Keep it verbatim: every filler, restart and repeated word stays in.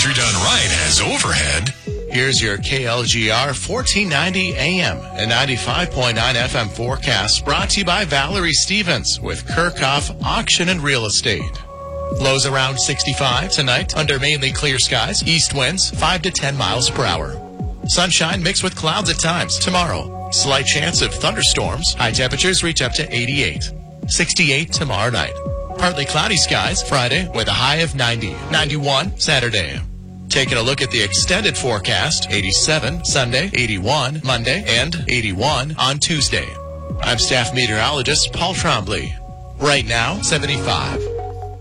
country done right has overhead. Here's your K L G R fourteen ninety A M and ninety-five point nine F M forecast, brought to you by Valerie Stevens with Kirchhoff Auction and Real Estate. Lows around sixty-five tonight under mainly clear skies. East winds five to ten miles per hour. Sunshine mixed with clouds at times. Tomorrow, slight chance of thunderstorms. High temperatures reach up to eighty-eight. sixty-eight tomorrow night. Partly cloudy skies Friday with a high of ninety. ninety-one Saturday. Taking a look at the extended forecast, eighty-seven Sunday, eighty-one Monday, and eighty-one on Tuesday. I'm staff meteorologist Paul Trombley. Right now, seventy-five.